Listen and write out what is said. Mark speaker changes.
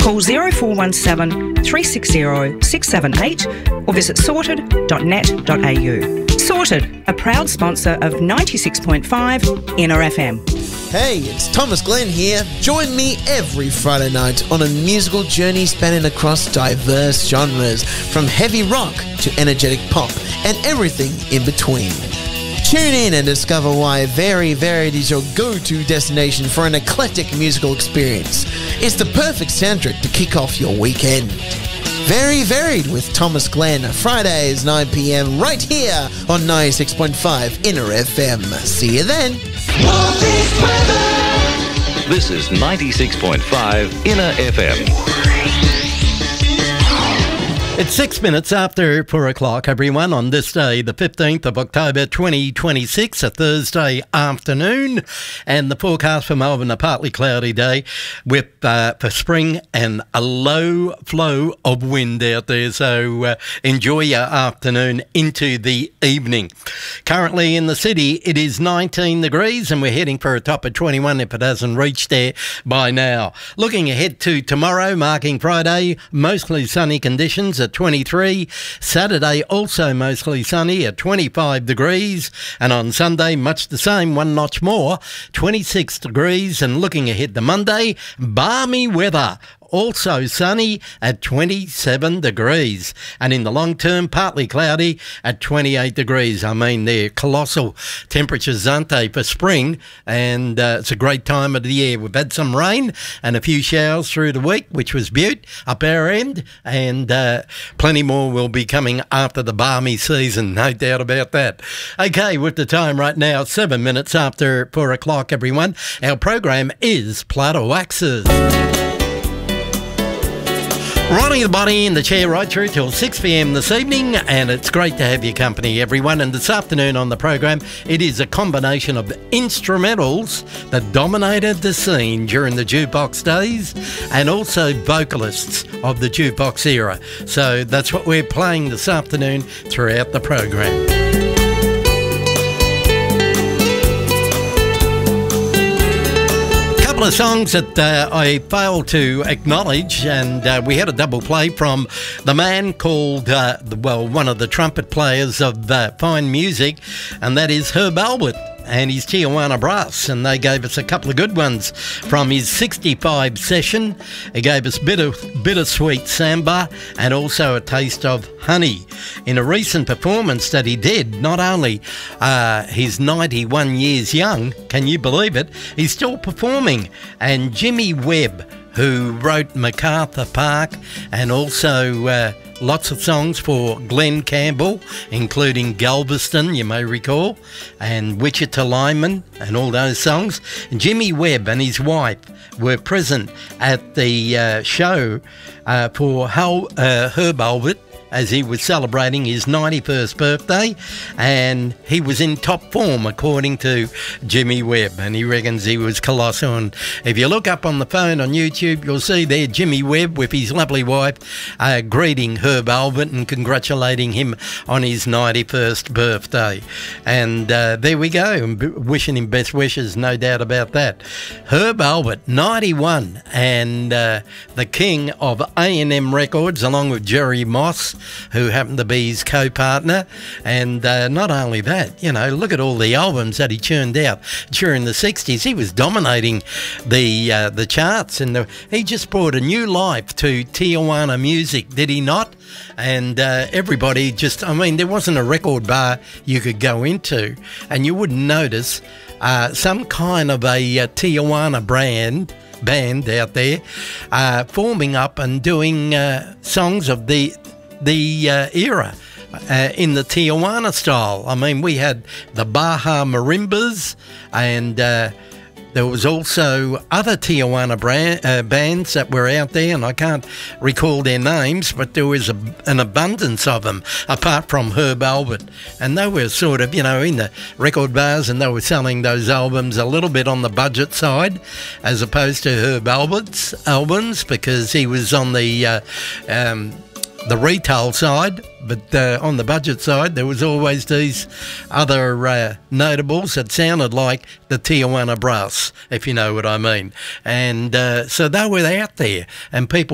Speaker 1: Call 0417 360 678 or visit sorted.net.au. Sorted, a proud sponsor of 96.5 Inner FM.
Speaker 2: Hey, it's Thomas Glenn here. Join me every Friday night on a musical journey spanning across diverse genres, from heavy rock to energetic pop and everything in between. Tune in and discover why Very Varied is your go-to destination for an eclectic musical experience. It's the perfect soundtrack to kick off your weekend. Very Varied with Thomas Glenn, Fridays 9 p.m. right here on 96.5 Inner FM. See you then.
Speaker 3: This is 96.5 Inner FM.
Speaker 4: It's 6 minutes after 4 o'clock, everyone, on this day, the 15th of October 2026, a Thursday afternoon, and the forecast for Melbourne, a partly cloudy day with for spring and a low flow of wind out there, so enjoy your afternoon into the evening. Currently in the city, it is 19 degrees, and we're heading for a top of 21 if it hasn't reached there by now. Looking ahead to tomorrow, marking Friday, mostly sunny conditions at 23. Saturday also mostly sunny at 25 degrees, and on Sunday much the same, one notch more, 26 degrees, and looking ahead to Monday, balmy weather. Also sunny at 27 degrees. And in the long term, partly cloudy at 28 degrees. I mean, they're colossal temperatures, aren't they, for spring? And it's a great time of the year. We've had some rain and a few showers through the week, which was beaut up our end. And plenty more will be coming after the balmy season, no doubt about that. Okay, with the time right now, 7 minutes after 4 o'clock, everyone. Our program is Platter Waxes. Ronnie the Body in the chair right through till 6 p.m. this evening, and it's great to have your company, everyone. And this afternoon on the program, it is a combination of instrumentals that dominated the scene during the jukebox days and also vocalists of the jukebox era. So that's what we're playing this afternoon throughout the program. Couple of songs that I failed to acknowledge, and we had a double play from the man called, one of the trumpet players of fine music, and that is Herb Alpert and his Tijuana Brass, and they gave us a couple of good ones from his 65 session. He gave us Bittersweet Samba and also A Taste of Honey. In a recent performance that he did, not only he's 91 years young, can you believe it, he's still performing. And Jimmy Webb, who wrote MacArthur Park and also lots of songs for Glenn Campbell, including Galveston, you may recall, and Wichita Lineman and all those songs. Jimmy Webb and his wife were present at the show for Herb Alpert as he was celebrating his 91st birthday, and he was in top form according to Jimmy Webb, and he reckons he was colossal. And if you look up on the phone on YouTube, you'll see there Jimmy Webb with his lovely wife greeting Herb Alpert and congratulating him on his 91st birthday. And there we go, wishing him best wishes, no doubt about that. Herb Alpert, 91, and the king of A&M Records, along with Jerry Moss, who happened to be his co-partner. And not only that, you know, look at all the albums that he churned out during the 60s. He was dominating the charts, and he just brought a new life to Tijuana music, did he not? And everybody just, I mean, there wasn't a record bar you could go into and you wouldn't notice some kind of a Tijuana band out there forming up and doing songs of the era in the Tijuana style. I mean, we had the Baja Marimbas, and there was also other Tijuana bands that were out there, and I can't recall their names, but there was an abundance of them, apart from Herb Alpert. And they were sort of, you know, in the record bars, and they were selling those albums a little bit on the budget side, as opposed to Herb Alpert's albums, because he was on the retail side, but on the budget side there was always these other notables that sounded like the Tijuana Brass, if you know what I mean. And so they were out there, and people